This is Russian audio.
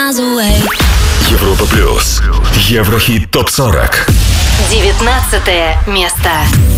miles away. Европа плюс. Еврохит топ 40. 19 место.